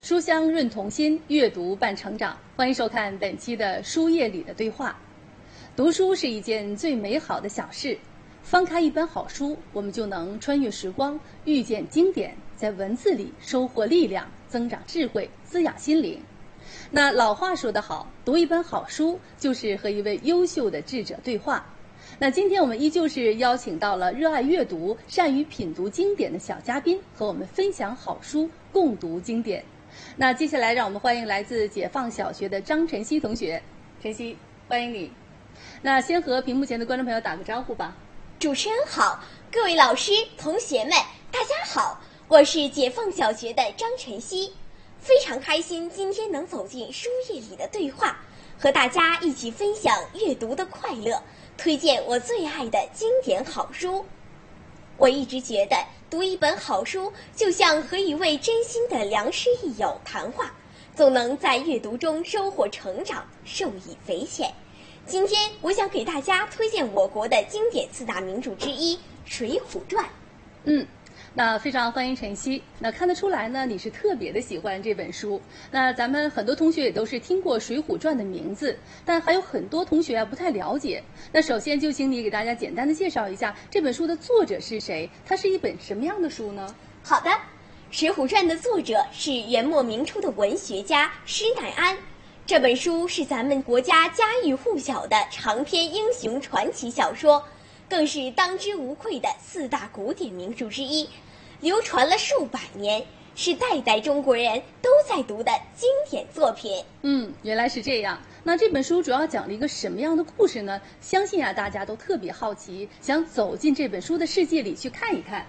书香润童心，阅读伴成长。欢迎收看本期的书页里的对话。读书是一件最美好的小事，翻开一本好书，我们就能穿越时光，遇见经典，在文字里收获力量，增长智慧，滋养心灵。那老话说得好，读一本好书就是和一位优秀的智者对话。那今天我们依旧是邀请到了热爱阅读、善于品读经典的小嘉宾，和我们分享好书，共读经典。那接下来让我们欢迎来自解放小学的张晨曦同学。晨曦，欢迎你。那先和屏幕前的观众朋友打个招呼吧。 主持人好，各位老师、同学们，大家好，我是解放小学的张晨曦，非常开心今天能走进书页里的对话，和大家一起分享阅读的快乐，推荐我最爱的经典好书。我一直觉得读一本好书就像和一位真心的良师益友谈话，总能在阅读中收获成长，受益匪浅。今天我想给大家推荐我国的经典四大名著之一《水浒传》。 那非常欢迎晨曦。那看得出来呢，你是特别的喜欢这本书。那咱们很多同学也都是听过《水浒传》的名字，但还有很多同学不太了解。那首先就请你给大家简单的介绍一下这本书的作者是谁，它是一本什么样的书呢？ 好的，《水浒传》的作者是元末明初的文学家施耐庵。这本书是咱们国家家喻户晓的长篇英雄传奇小说，更是当之无愧的四大古典名著之一，流传了数百年，是代代中国人都在读的经典作品。 原来是这样。那这本书主要讲了一个什么样的故事呢？相信大家都特别好奇，想走进这本书的世界里去看一看。